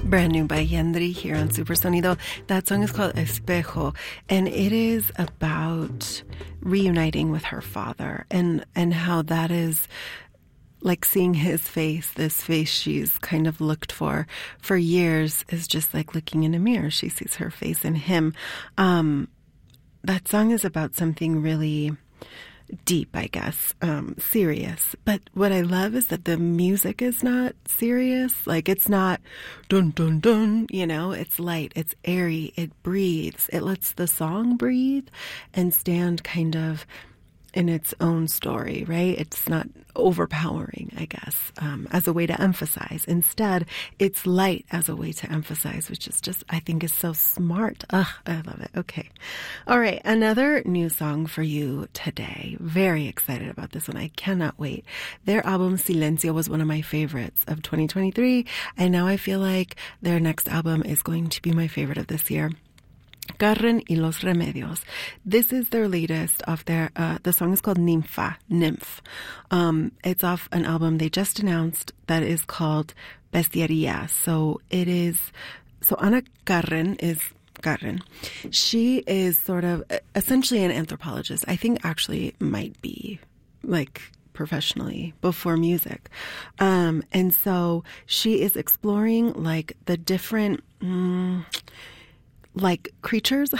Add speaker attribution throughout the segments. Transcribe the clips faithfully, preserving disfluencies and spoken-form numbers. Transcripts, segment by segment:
Speaker 1: Brand new by Yandri here on Supersonido. That song is called Espejo, and it is about reuniting with her father and, and how that is like seeing his face, this face she's kind of looked for for years is just like looking in a mirror. She sees her face in him. Um, that song is about something really deep, I guess, um, serious. But what I love is that the music is not serious. Like, it's not dun, dun, dun, you know, it's light, it's airy, it breathes. It lets the song breathe and stand kind of in its own story, right? It's not overpowering, I guess, um, as a way to emphasize. Instead, it's light as a way to emphasize, which is just, I think is so smart. Ugh, I love it. Okay. All right. Another new song for you today. Very excited about this one. I cannot wait. Their album Silencio was one of my favorites of twenty twenty-three. And now I feel like their next album is going to be my favorite of this year. Carren y los Remedios. This is their latest off their, uh, the song is called Ninfa, Nymph. Um, it's off an album they just announced that is called Bestiaria. So it is, so Ana Carren is, Carren. She is sort of essentially an anthropologist. I think actually might be like professionally before music. Um, and so she is exploring like the different, mm, like creatures,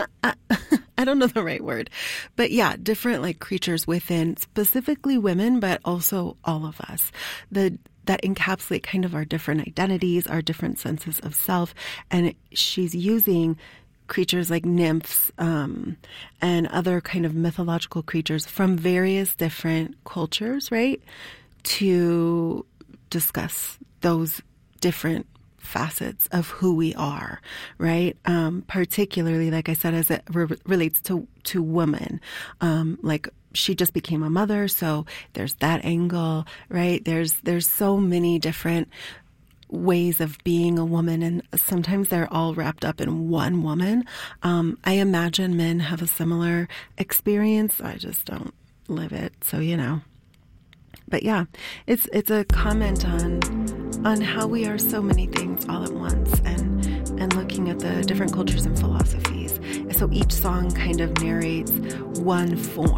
Speaker 1: I don't know the right word, but yeah, different like creatures within specifically women, but also all of us, the, that encapsulate kind of our different identities, our different senses of self. And she's using creatures like nymphs, um, and other kind of mythological creatures from various different cultures, right? To discuss those different facets of who we are, right? Um, particularly, like I said, as it re- relates to, to women, um, like she just became a mother. So there's that angle, right? There's, there's so many different ways of being a woman, and sometimes they're all wrapped up in one woman. Um, I imagine men have a similar experience. I just don't live it. So, you know, but yeah, it's, it's a comment on, on how we are so many things all at once, and and looking at the different cultures and philosophies. So each song kind of narrates one form,